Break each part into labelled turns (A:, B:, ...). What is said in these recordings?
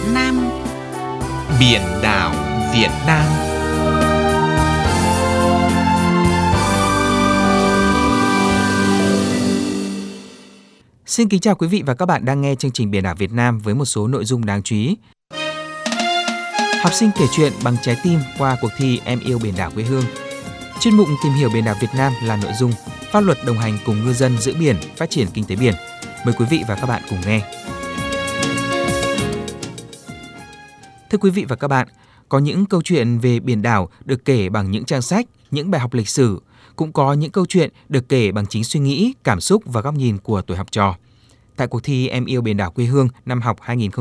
A: Nam.
B: Biển đảo Việt Nam. Xin kính chào quý vị và các bạn đang nghe chương trình Biển đảo Việt Nam với một số nội dung đáng chú ý. Học sinh kể chuyện bằng trái tim qua cuộc thi Em yêu biển đảo quê hương. Chuyên mục Tìm hiểu biển đảo Việt Nam là nội dung pháp luật đồng hành cùng ngư dân giữ biển, phát triển kinh tế biển. Mời quý vị và các bạn cùng nghe. Thưa quý vị và các bạn, có những câu chuyện về biển đảo được kể bằng những trang sách, những bài học lịch sử, cũng có những câu chuyện được kể bằng chính suy nghĩ, cảm xúc và góc nhìn của tuổi học trò. Tại cuộc thi Em yêu biển đảo quê hương năm học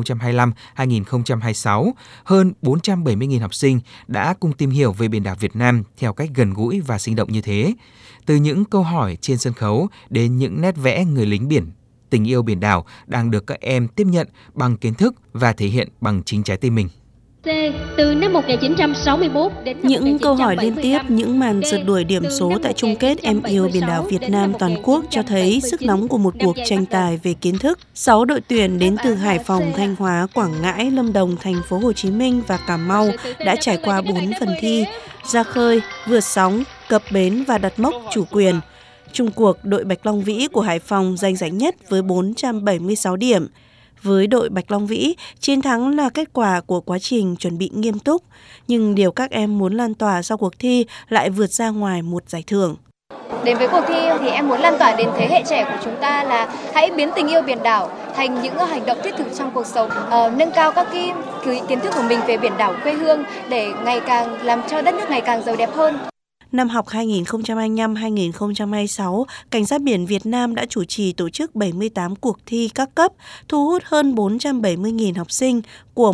B: 2025-2026, hơn 470.000 học sinh đã cùng tìm hiểu về biển đảo Việt Nam theo cách gần gũi và sinh động như thế. Từ những câu hỏi trên sân khấu đến những nét vẽ người lính biển, tình yêu biển đảo đang được các em tiếp nhận bằng kiến thức và thể hiện bằng chính trái tim mình.
C: Từ năm 1961 đến
D: những câu hỏi liên tiếp, những màn rượt đuổi điểm số tại chung kết Em yêu biển đảo Việt Nam toàn quốc cho thấy sức nóng của một cuộc tranh tài về kiến thức. 6 đội tuyển đến từ Hải Phòng, Thanh Hóa, Quảng Ngãi, Lâm Đồng, Thành phố Hồ Chí Minh và Cà Mau đã trải qua 4 phần thi: ra khơi, vượt sóng, cập bến và đặt mốc chủ quyền. Chung cuộc, đội Bạch Long Vĩ của Hải Phòng giành giải nhất với 476 điểm. Với đội Bạch Long Vĩ, chiến thắng là kết quả của quá trình chuẩn bị nghiêm túc, nhưng điều các em muốn lan tỏa sau cuộc thi lại vượt ra ngoài một giải thưởng.
E: Đến với cuộc thi thì em muốn lan tỏa đến thế hệ trẻ của chúng ta là hãy biến tình yêu biển đảo thành những hành động thiết thực trong cuộc sống, nâng cao các kiến thức của mình về biển đảo quê hương để ngày càng làm cho đất nước ngày càng giàu đẹp hơn.
D: Năm học 2025-2026, Cảnh sát biển Việt Nam đã chủ trì tổ chức 78 cuộc thi các cấp, thu hút hơn 470.000 học sinh của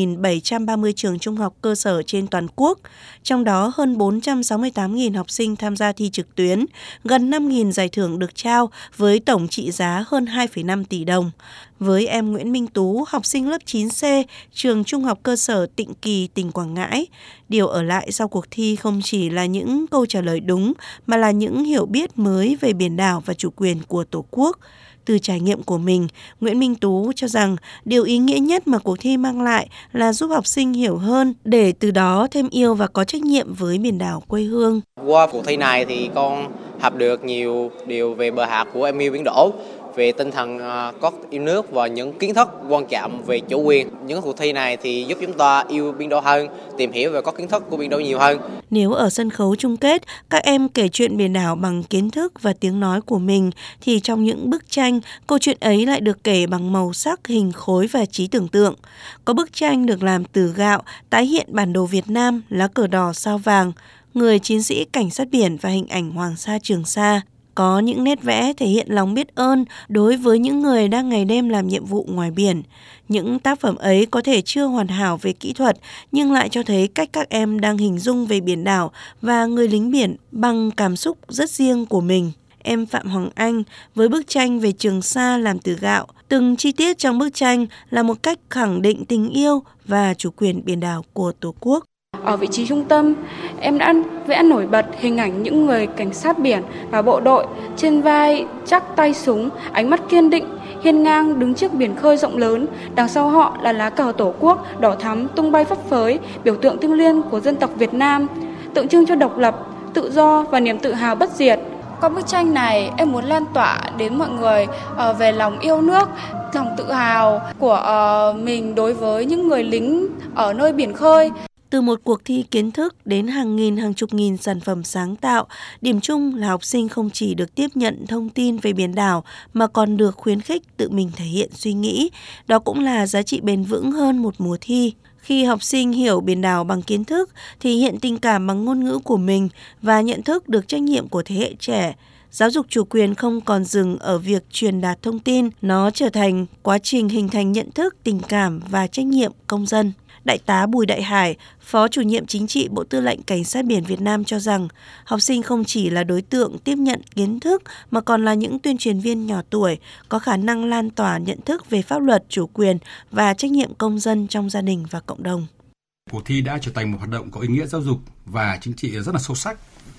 D: 1.730 trường trung học cơ sở trên toàn quốc. Trong đó, hơn 468.000 học sinh tham gia thi trực tuyến, gần 5.000 giải thưởng được trao với tổng trị giá hơn 2,5 tỷ đồng. Với em Nguyễn Minh Tú, học sinh lớp 9C, trường trung học cơ sở Tịnh Kỳ, tỉnh Quảng Ngãi, điều ở lại sau cuộc thi không chỉ là những câu trả lời đúng, mà là những hiểu biết mới về biển đảo và chủ quyền của Tổ quốc. Từ trải nghiệm của mình, Nguyễn Minh Tú cho rằng điều ý nghĩa nhất mà cuộc thi mang lại là giúp học sinh hiểu hơn để từ đó thêm yêu và có trách nhiệm với biển đảo quê hương.
F: Qua cuộc thi này thì con học được nhiều điều về bờ hạc của em yêu biển đảo, về tinh thần có yêu nước và những kiến thức quan trọng về chủ quyền. Những cuộc thi này thì giúp chúng ta yêu biển đảo hơn, tìm hiểu và có kiến thức của biển đảo nhiều hơn.
D: Nếu ở sân khấu chung kết, các em kể chuyện biển đảo bằng kiến thức và tiếng nói của mình, thì trong những bức tranh, câu chuyện ấy lại được kể bằng màu sắc, hình khối và trí tưởng tượng. Có bức tranh được làm từ gạo, tái hiện bản đồ Việt Nam, lá cờ đỏ sao vàng, người chiến sĩ cảnh sát biển và hình ảnh Hoàng Sa Trường Sa. Có những nét vẽ thể hiện lòng biết ơn đối với những người đang ngày đêm làm nhiệm vụ ngoài biển. Những tác phẩm ấy có thể chưa hoàn hảo về kỹ thuật, nhưng lại cho thấy cách các em đang hình dung về biển đảo và người lính biển bằng cảm xúc rất riêng của mình. Em Phạm Hoàng Anh với bức tranh về Trường Sa làm từ gạo, từng chi tiết trong bức tranh là một cách khẳng định tình yêu và chủ quyền biển đảo của Tổ quốc.
G: Ở vị trí trung tâm, em đã vẽ nổi bật hình ảnh những người cảnh sát biển và bộ đội trên vai chắc tay súng, ánh mắt kiên định, hiên ngang đứng trước biển khơi rộng lớn. Đằng sau họ là lá cờ Tổ quốc đỏ thắm tung bay phấp phới, biểu tượng thiêng liêng của dân tộc Việt Nam, tượng trưng cho độc lập, tự do và niềm tự hào bất diệt.
E: Qua bức tranh này, em muốn lan tỏa đến mọi người về lòng yêu nước, lòng tự hào của mình đối với những người lính ở nơi biển khơi.
D: Từ một cuộc thi kiến thức đến hàng nghìn hàng chục nghìn sản phẩm sáng tạo, điểm chung là học sinh không chỉ được tiếp nhận thông tin về biển đảo mà còn được khuyến khích tự mình thể hiện suy nghĩ. Đó cũng là giá trị bền vững hơn một mùa thi. Khi học sinh hiểu biển đảo bằng kiến thức, thể hiện tình cảm bằng ngôn ngữ của mình và nhận thức được trách nhiệm của thế hệ trẻ, giáo dục chủ quyền không còn dừng ở việc truyền đạt thông tin, nó trở thành quá trình hình thành nhận thức, tình cảm và trách nhiệm công dân. Đại tá Bùi Đại Hải, Phó Chủ nhiệm Chính trị Bộ Tư lệnh Cảnh sát biển Việt Nam cho rằng học sinh không chỉ là đối tượng tiếp nhận kiến thức mà còn là những tuyên truyền viên nhỏ tuổi có khả năng lan tỏa nhận thức về pháp luật, chủ quyền và trách nhiệm công dân trong gia đình và cộng đồng.
H: Cuộc thi đã trở thành một hoạt động có ý nghĩa giáo dục và chính trị rất là sâu sắc.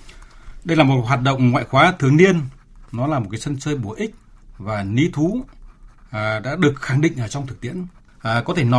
H: Đây là một hoạt động ngoại khóa thường niên, nó là một cái sân chơi bổ ích và lý thú đã được khẳng định ở trong thực tiễn. Có thể nói